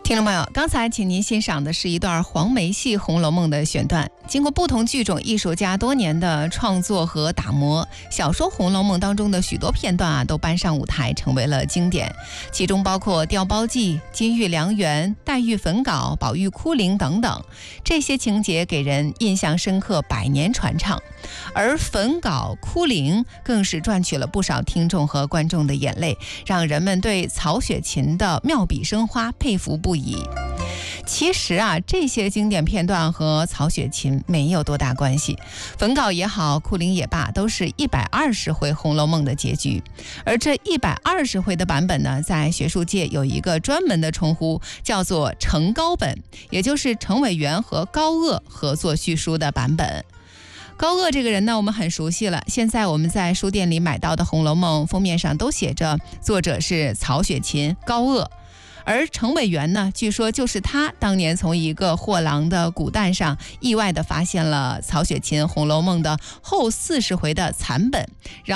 听众朋友，刚才请您欣赏的是一段黄梅戏《红楼梦》的选段。经过不同剧种艺术家多年的创作和打磨，小说《红楼梦》当中的许多片段都搬上舞台，成为了经典。其中包括碉堡记、金玉良缘、黛玉焚稿、宝玉哭灵等等，这些情节给人印象深刻，百年传唱。而焚稿哭灵更是赚取了不少听众和观众的眼泪，让人们对曹雪芹的妙笔生花佩服不已。其实这些经典片段和曹雪芹没有多大关系，焚稿也好，哭灵也罢，都是120回《红楼梦》的结局。而这120回的版本呢，在学术界有一个专门的称呼，叫做程高本，也就是程伟元和高鹗合作叙书的版本。高鹗这个人呢，我们很熟悉了。现在我们在书店里买到的《红楼梦》封面上都写着作者是曹雪芹、高鹗。而程伟元呢，据说就是他当年从一个货郎的古担上意外地发现了曹雪芹《红楼梦》的后40回的残本，然